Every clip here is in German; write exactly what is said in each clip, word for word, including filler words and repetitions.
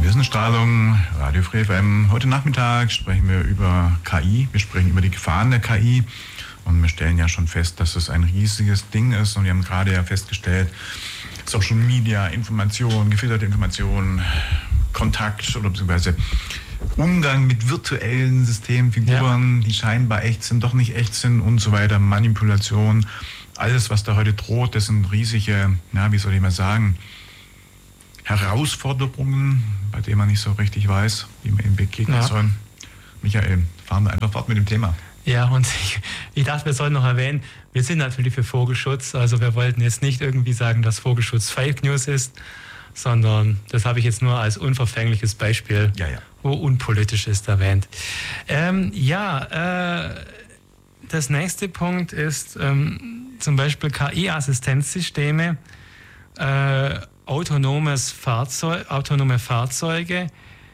Die Wissensstrahlung, Radio Free F M. Heute Nachmittag sprechen wir über K I. Wir sprechen über die Gefahren der K I. Und wir stellen ja schon fest, dass es ein riesiges Ding ist. Und wir haben gerade ja festgestellt, Social Media, Information, gefilterte Information, Kontakt oder beziehungsweise Umgang mit virtuellen Systemfiguren, ja, die scheinbar echt sind, doch nicht echt sind und so weiter, Manipulation. Alles, was da heute droht, das sind riesige, na, wie soll ich mal sagen, Herausforderungen, bei denen man nicht so richtig weiß, wie man ihnen begegnen ja. soll. Michael, fahren wir einfach fort mit dem Thema. Ja, und ich, ich dachte, wir sollten noch erwähnen, wir sind natürlich für Vogelschutz. Also wir wollten jetzt nicht irgendwie sagen, dass Vogelschutz Fake News ist, sondern das habe ich jetzt nur als unverfängliches Beispiel, ja, ja. wo unpolitisch ist, erwähnt. Ähm, ja, äh, das nächste Punkt ist ähm, zum Beispiel K I-Assistenzsysteme, äh, autonomes Fahrzeug, autonome Fahrzeuge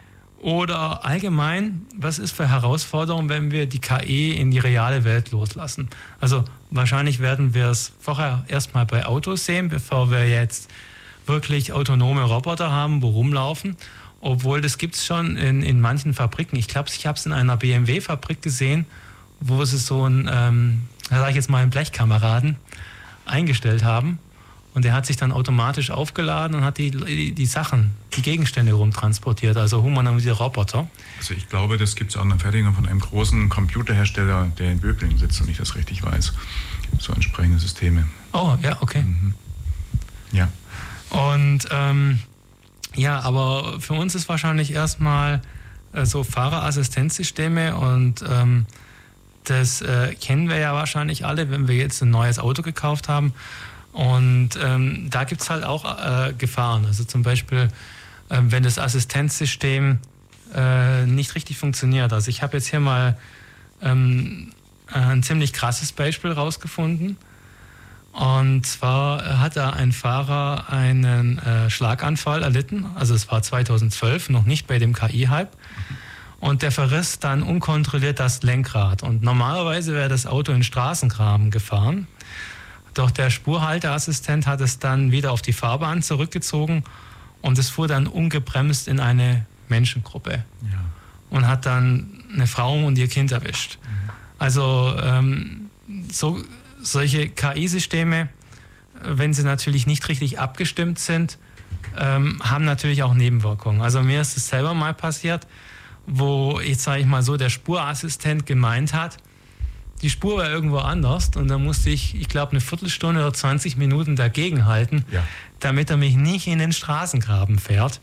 oder allgemein, was ist für Herausforderungen, wenn wir die K I in die reale Welt loslassen? Also wahrscheinlich werden wir es vorher erstmal bei Autos sehen, bevor wir jetzt wirklich autonome Roboter haben, wo rumlaufen. Obwohl, das gibt es schon in, in manchen Fabriken. Ich glaube, ich habe es in einer B M W-Fabrik gesehen, wo sie so einen, ähm, sage ich jetzt mal, einen Blechkameraden eingestellt haben. Und der hat sich dann automatisch aufgeladen und hat die, die, die Sachen, die Gegenstände rumtransportiert, also humanoide Roboter. Also ich glaube, das gibt es auch eine Fertigung von einem großen Computerhersteller, der in Böblingen sitzt, und ich das richtig weiß. So entsprechende Systeme. Oh, ja, okay. Mhm. Ja. Und ähm, ja, aber für uns ist wahrscheinlich erstmal äh, so Fahrerassistenzsysteme und ähm, das äh, kennen wir ja wahrscheinlich alle, wenn wir jetzt ein neues Auto gekauft haben. Und ähm, da gibt es halt auch äh, Gefahren. Also zum Beispiel, äh, wenn das Assistenzsystem äh, nicht richtig funktioniert. Also ich habe jetzt hier mal ähm, ein ziemlich krasses Beispiel rausgefunden. Und zwar hat da ein Fahrer einen äh, Schlaganfall erlitten. Also es war zweitausendzwölf, noch nicht bei dem K I-Hype. Und der verriss dann unkontrolliert das Lenkrad. Und normalerweise wäre das Auto in Straßengraben gefahren. Doch der Spurhalteassistent hat es dann wieder auf die Fahrbahn zurückgezogen und es fuhr dann ungebremst in eine Menschengruppe ja. und hat dann eine Frau und ihr Kind erwischt. Mhm. Also ähm, so, solche K I-Systeme, wenn sie natürlich nicht richtig abgestimmt sind, ähm, haben natürlich auch Nebenwirkungen. Also mir ist es selber mal passiert, wo, jetzt sage ich mal so, der Spurassistent gemeint hat, die Spur war irgendwo anders und dann musste ich, ich glaube, eine Viertelstunde oder zwanzig Minuten dagegen halten, ja. damit er mich nicht in den Straßengraben fährt.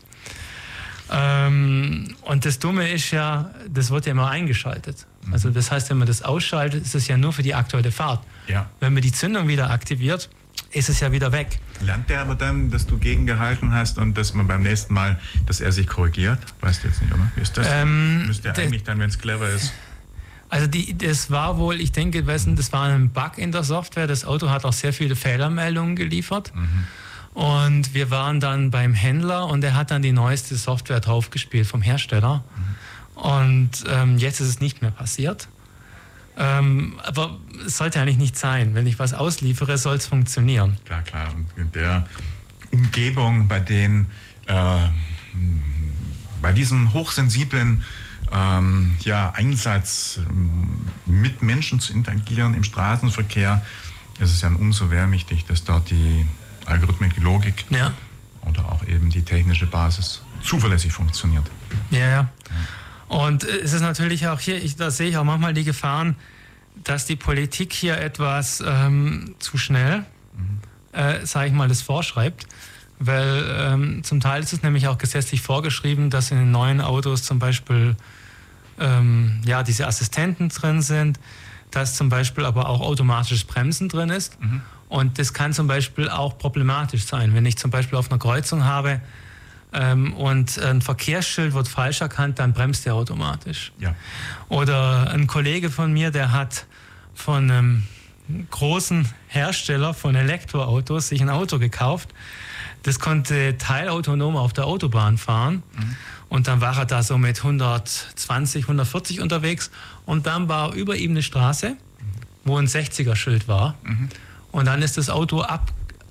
Ähm, und das Dumme ist ja, das wird ja immer eingeschaltet. Mhm. Also das heißt, wenn man das ausschaltet, ist es ja nur für die aktuelle Fahrt. Ja. Wenn man die Zündung wieder aktiviert, ist es ja wieder weg. Lernt der aber dann, dass du gegengehalten hast und dass man beim nächsten Mal, dass er sich korrigiert? Weißt du jetzt nicht, oder? Wie ist das? Ähm, Müsste er eigentlich dann, wenn es clever ist? Also die, das war wohl, ich denke, das war ein Bug in der Software. Das Auto hat auch sehr viele Fehlermeldungen geliefert. Mhm. Und wir waren dann beim Händler und er hat dann die neueste Software draufgespielt vom Hersteller. Mhm. Und ähm, jetzt ist es nicht mehr passiert. Ähm, aber es sollte eigentlich nicht sein. Wenn ich was ausliefere, soll es funktionieren. Klar, klar. Und in der Umgebung, bei den, äh, bei diesen hochsensiblen Ähm, ja, Einsatz ähm, mit Menschen zu interagieren im Straßenverkehr, ist es ja umso mehr wichtig, dass dort die Algorithmik, die Logik ja. oder auch eben die technische Basis zuverlässig funktioniert. Ja, ja. Und es ist natürlich auch hier, ich, da sehe ich auch manchmal die Gefahren, dass die Politik hier etwas ähm, zu schnell, mhm. äh, sage ich mal, das vorschreibt. Weil ähm, zum Teil ist es nämlich auch gesetzlich vorgeschrieben, dass in den neuen Autos zum Beispiel ähm, ja, diese Assistenten drin sind, dass zum Beispiel aber auch automatisches Bremsen drin ist. Mhm. Und das kann zum Beispiel auch problematisch sein. Wenn ich zum Beispiel auf einer Kreuzung habe ähm, und ein Verkehrsschild wird falsch erkannt, dann bremst der automatisch. Ja. Oder ein Kollege von mir, der hat von einem großen Hersteller von Elektroautos sich ein Auto gekauft. Das konnte teilautonom auf der Autobahn fahren. Mhm. Und dann war er da so mit hundertzwanzig, hundertvierzig unterwegs. Und dann war über ihm eine Straße, wo ein sechziger-Schild war. Mhm. Und dann ist das Auto ab,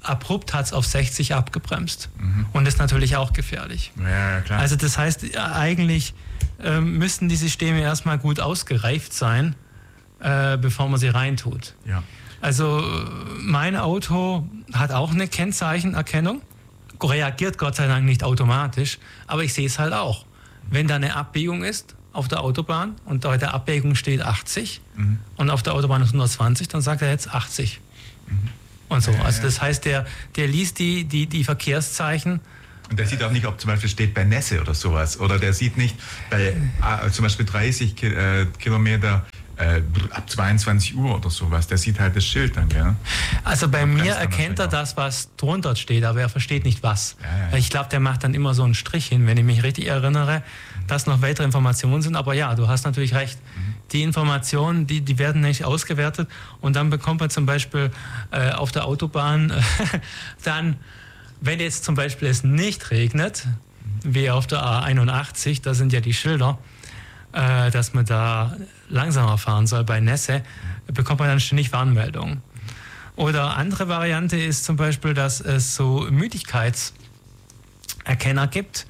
abrupt hat es auf sechzig abgebremst. Mhm. Und das ist natürlich auch gefährlich. Ja, klar. Also das heißt, eigentlich äh, müssten die Systeme erstmal gut ausgereift sein, äh, bevor man sie reintut. Ja. Also mein Auto hat auch eine Kennzeichenerkennung, reagiert Gott sei Dank nicht automatisch, aber ich sehe es halt auch. Wenn da eine Abbiegung ist auf der Autobahn und bei der Abbiegung steht achtzig mhm. und auf der Autobahn ist hundertzwanzig, dann sagt er jetzt achtzig. Mhm. Und so. Also das heißt, der, der liest die, die, die Verkehrszeichen. Und der sieht auch nicht, ob zum Beispiel steht bei Nässe oder sowas. Oder der sieht nicht bei äh, zum Beispiel dreißig Ki- äh, Kilometer äh, ab zweiundzwanzig Uhr oder sowas. Der sieht halt das Schild dann, gell? Also bei mir erkennt er das, was drunter steht, aber er versteht nicht was. Ja, ja. Ich glaube, der macht dann immer so einen Strich hin, wenn ich mich richtig erinnere, mhm. dass noch weitere Informationen sind. Aber ja, du hast natürlich recht. Mhm. Die Informationen, die, die werden nicht ausgewertet. Und dann bekommt man zum Beispiel äh, auf der Autobahn äh, dann, wenn jetzt zum Beispiel es nicht regnet, mhm. wie auf der A einundachtzig, da sind ja die Schilder, äh, dass man da langsamer fahren soll bei Nässe, bekommt man dann ständig Warnmeldungen. Oder andere Variante ist zum Beispiel, dass es so Müdigkeitserkenner gibt.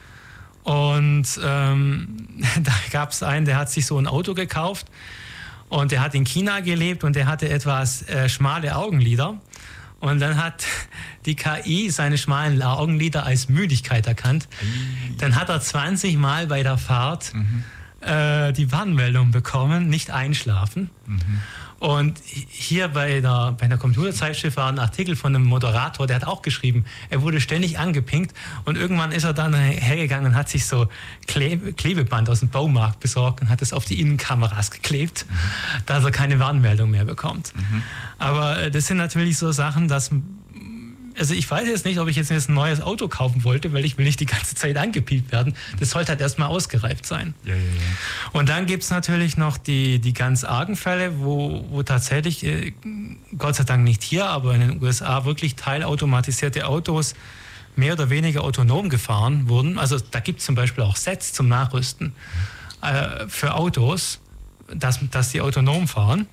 Und ähm, da gab es einen, der hat sich so ein Auto gekauft und der hat in China gelebt und der hatte etwas äh, schmale Augenlider. Und dann hat die K I seine schmalen Augenlider als Müdigkeit erkannt. Dann hat er zwanzig Mal bei der Fahrt mhm. äh, die Warnmeldung bekommen, nicht einschlafen. Mhm. Und hier bei der, bei der Computerzeitschrift war ein Artikel von einem Moderator, der hat auch geschrieben, er wurde ständig angepinkt und irgendwann ist er dann hergegangen und hat sich so Klebe, Klebeband aus dem Baumarkt besorgt und hat es auf die Innenkameras geklebt, mhm. dass er keine Warnmeldung mehr bekommt. Mhm. Aber das sind natürlich so Sachen, dass... Also ich weiß jetzt nicht, ob ich jetzt ein neues Auto kaufen wollte, weil ich will nicht die ganze Zeit angepiept werden. Das sollte halt erstmal ausgereift sein. Ja, ja, ja. Und dann gibt es natürlich noch die, die ganz argen Fälle, wo, wo tatsächlich, äh, Gott sei Dank nicht hier, aber in den U S A wirklich teilautomatisierte Autos mehr oder weniger autonom gefahren wurden. Also da gibt es zum Beispiel auch Sets zum Nachrüsten äh, für Autos, dass, dass die autonom fahren.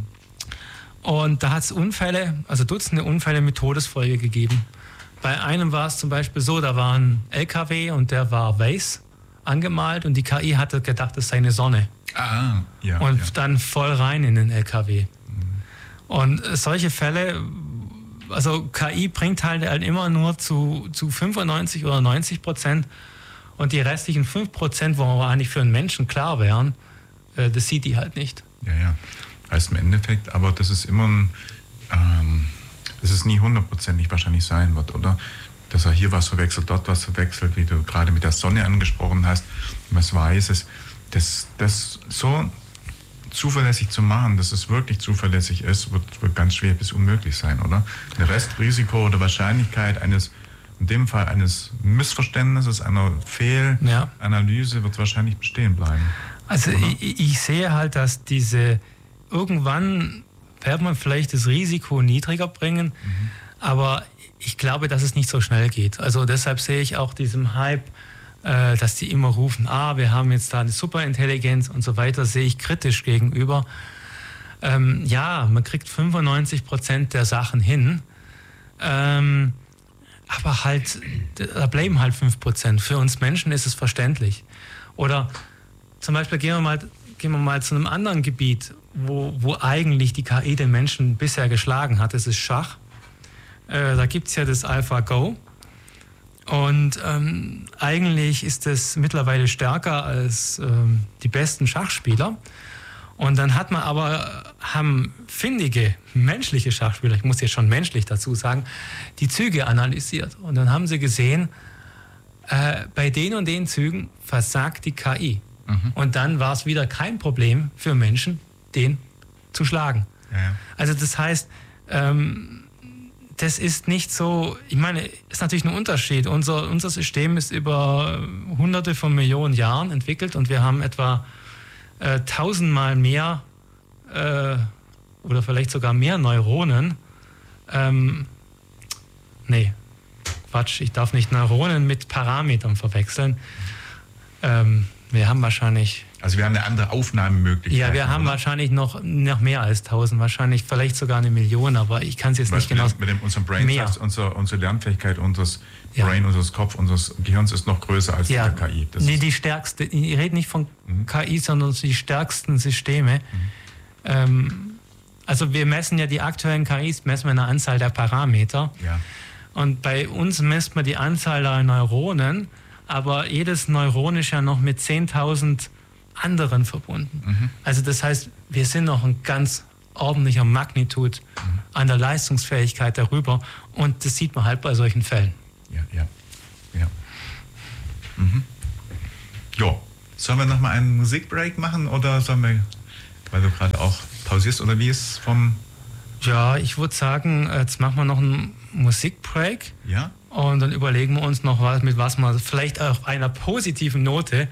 Und da hat es Unfälle, also Dutzende Unfälle mit Todesfolge gegeben. Bei einem war es zum Beispiel so, da war ein L K W und der war weiß angemalt und die K I hatte gedacht, es sei eine Sonne. Ah, ja. Und ja. dann voll rein in den L K W. Mhm. Und solche Fälle, also K I bringt halt immer nur zu, zu fünfundneunzig oder neunzig Prozent und die restlichen fünf Prozent, wo wir eigentlich für einen Menschen klar wären, äh, das sieht die halt nicht. Ja, ja. Heißt im Endeffekt, aber das ist immer ein, ähm, dass es nie hundertprozentig wahrscheinlich sein wird, oder? Dass er hier was verwechselt, dort was verwechselt, wie du gerade mit der Sonne angesprochen hast, was Weißes. Das, das so zuverlässig zu machen, dass es wirklich zuverlässig ist, wird, wird ganz schwer bis unmöglich sein, oder? Ein Restrisiko oder Wahrscheinlichkeit eines, in dem Fall eines Missverständnisses, einer Fehlanalyse, ja. wird wahrscheinlich bestehen bleiben. Also ich, ich sehe halt, dass diese irgendwann wird man vielleicht das Risiko niedriger bringen, mhm. aber ich glaube, dass es nicht so schnell geht. Also deshalb sehe ich auch diesem Hype, äh, dass die immer rufen, ah, wir haben jetzt da eine Superintelligenz und so weiter, sehe ich kritisch gegenüber. Ähm, ja, man kriegt fünfundneunzig Prozent der Sachen hin, ähm, aber halt, da bleiben halt fünf Prozent. Für uns Menschen ist es verständlich. Oder zum Beispiel gehen wir mal, gehen wir mal zu einem anderen Gebiet, Wo, wo eigentlich die K I den Menschen bisher geschlagen hat, das ist Schach. Äh, da gibt es ja das AlphaGo. Und ähm, eigentlich ist es mittlerweile stärker als ähm, die besten Schachspieler. Und dann hat man aber, haben findige menschliche Schachspieler, ich muss jetzt schon menschlich dazu sagen, die Züge analysiert. Und dann haben sie gesehen, äh, bei den und den Zügen versagt die K I. Mhm. Und dann war es wieder kein Problem für Menschen, den zu schlagen. Ja, ja. Also das heißt, ähm, das ist nicht so, ich meine, ist natürlich ein Unterschied. Unser, unser System ist über hunderte von Millionen Jahren entwickelt und wir haben etwa äh, tausendmal mehr äh, oder vielleicht sogar mehr Neuronen. Ähm, nee, Quatsch, ich darf nicht Neuronen mit Parametern verwechseln. Ähm, wir haben wahrscheinlich Also wir haben eine andere Aufnahmemöglichkeit. Ja, wir haben oder? wahrscheinlich noch, noch mehr als tausend, wahrscheinlich vielleicht sogar eine Million, aber ich kann es jetzt nicht genau... Mit dem, unserem Brain, unsere, unsere Lernfähigkeit unseres ja. Brain, unseres Kopf, unseres Gehirns ist noch größer als ja. die K I. Das nee, die stärkste, ich rede nicht von mhm. K I, sondern die stärksten Systeme. Mhm. Ähm, also wir messen ja die aktuellen K Is, messen wir eine Anzahl der Parameter. Ja. Und bei uns misst man die Anzahl der Neuronen, aber jedes Neuron ist ja noch mit zehntausend anderen verbunden. Mhm. Also das heißt, wir sind noch ein ganz ordentlicher Magnitud mhm. an der Leistungsfähigkeit darüber und das sieht man halt bei solchen Fällen. Ja, ja, ja. Mhm. Jo, sollen wir nochmal einen Musikbreak machen oder sollen wir, weil du gerade auch pausierst oder wie ist vom... Ja, ich würde sagen, jetzt machen wir noch einen Musikbreak. Ja. Und dann überlegen wir uns noch, was, mit was man vielleicht auf einer positiven Note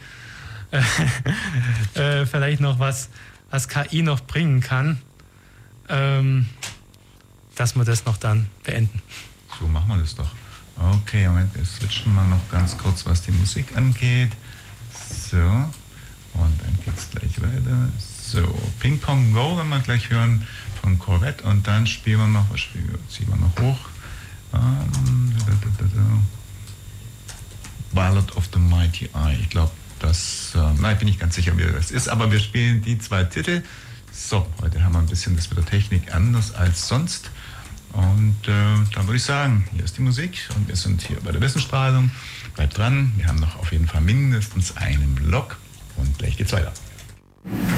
äh, vielleicht noch was, was K I noch bringen kann, ähm, dass wir das noch dann beenden. So machen wir das doch. Okay, Moment, wir switchen mal noch ganz kurz, was die Musik angeht. So, und dann geht's gleich weiter. So, Ping Pong Go, wenn wir gleich hören, von Corvette. Und dann spielen wir noch, was spielen wir, ziehen wir noch hoch. Um, da, da, da, da. Ballad of the Mighty Eye. Ich glaube, das, äh, nein, bin ich ganz sicher, wie das ist, aber wir spielen die zwei Titel. So, heute haben wir ein bisschen das mit der Technik anders als sonst. Und äh, da würde ich sagen, hier ist die Musik und wir sind hier bei der Wissensstrahlung. Bleibt dran, wir haben noch auf jeden Fall mindestens einen Block und gleich geht's weiter.